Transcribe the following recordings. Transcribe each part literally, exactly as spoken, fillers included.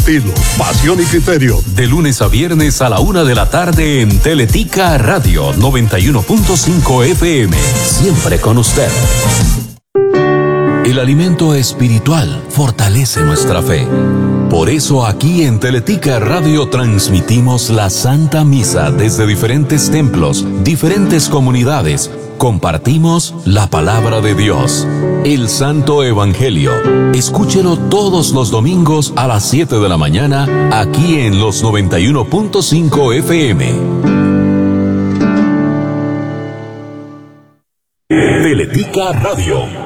Estilo, pasión y criterio. De lunes a viernes a la una de la tarde en Teletica Radio noventa y uno punto cinco F M. Siempre con usted. El alimento espiritual fortalece nuestra fe. Por eso aquí en Teletica Radio transmitimos la Santa Misa desde diferentes templos, diferentes comunidades. Compartimos la palabra de Dios, el Santo Evangelio. Escúchelo todos los domingos a las siete de la mañana, aquí en los noventa y uno punto cinco F M. Teletica Radio.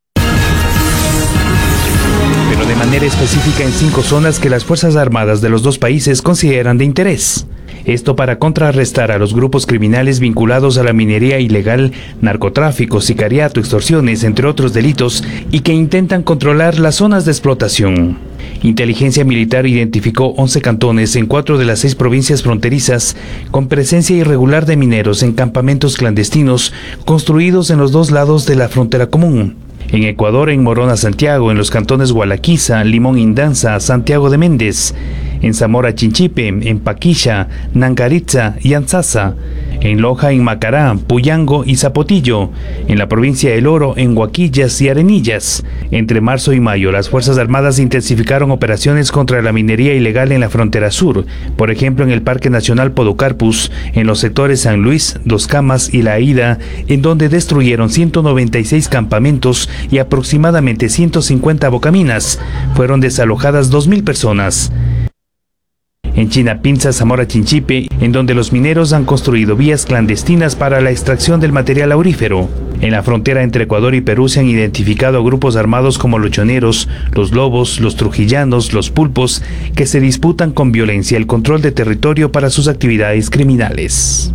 Pero de manera específica en cinco zonas que las Fuerzas Armadas de los dos países consideran de interés. Esto para contrarrestar a los grupos criminales vinculados a la minería ilegal, narcotráfico, sicariato, extorsiones, entre otros delitos, y que intentan controlar las zonas de explotación. Inteligencia Militar identificó once cantones en cuatro de las seis provincias fronterizas con presencia irregular de mineros en campamentos clandestinos construidos en los dos lados de la frontera común. En Ecuador, en Morona, Santiago, en los cantones Gualaquiza, Limón, Indanza, Santiago de Méndez, en Zamora, Chinchipe, en Paquilla, Nangaritza y Anzasa, en Loja, en Macará, Puyango y Zapotillo, en la provincia del Oro, en Huaquillas y Arenillas. Entre marzo y mayo, las Fuerzas Armadas intensificaron operaciones contra la minería ilegal en la frontera sur, por ejemplo en el Parque Nacional Podocarpus, en los sectores San Luis, Dos Camas y La Aída, en donde destruyeron ciento noventa y seis campamentos y aproximadamente ciento cincuenta bocaminas. Fueron desalojadas dos mil personas. En Chinapinza, Zamora, Chinchipe, en donde los mineros han construido vías clandestinas para la extracción del material aurífero. En la frontera entre Ecuador y Perú se han identificado a grupos armados como los choneros, los lobos, los trujillanos, los pulpos, que se disputan con violencia el control de territorio para sus actividades criminales.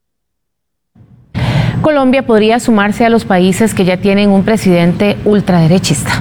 Colombia podría sumarse a los países que ya tienen un presidente ultraderechista.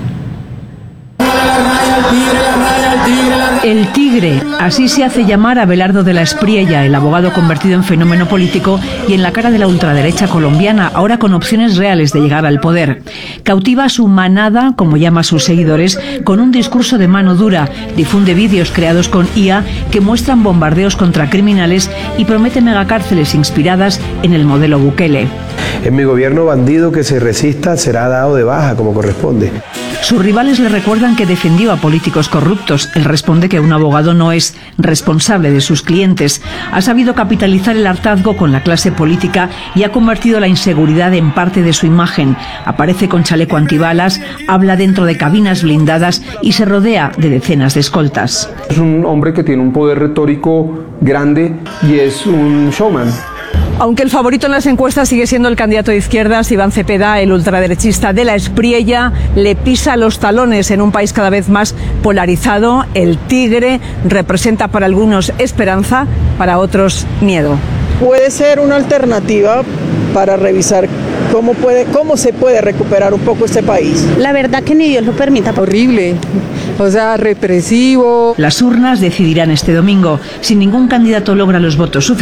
El Tigre, así se hace llamar a Abelardo de la Espriella, el abogado convertido en fenómeno político y en la cara de la ultraderecha colombiana, ahora con opciones reales de llegar al poder. Cautiva a su manada, como llama a sus seguidores, con un discurso de mano dura, difunde vídeos creados con I A que muestran bombardeos contra criminales y promete megacárceles inspiradas en el modelo Bukele. En mi gobierno, bandido que se resista será dado de baja como corresponde. Sus rivales le recuerdan que defendió a políticos corruptos. Él responde que un abogado no es responsable de sus clientes. Ha sabido capitalizar el hartazgo con la clase política y ha convertido la inseguridad en parte de su imagen. Aparece con chaleco antibalas, habla dentro de cabinas blindadas y se rodea de decenas de escoltas. Es un hombre que tiene un poder retórico grande y es un showman. Aunque el favorito en las encuestas sigue siendo el candidato de izquierdas, Iván Cepeda, el ultraderechista de la Espriella, le pisa los talones en un país cada vez más polarizado. El Tigre representa para algunos esperanza, para otros miedo. Puede ser una alternativa para revisar cómo puede, cómo se puede recuperar un poco este país. La verdad que ni Dios lo permita. Horrible, o sea, represivo. Las urnas decidirán este domingo. Si ningún candidato logra los votos suficientes,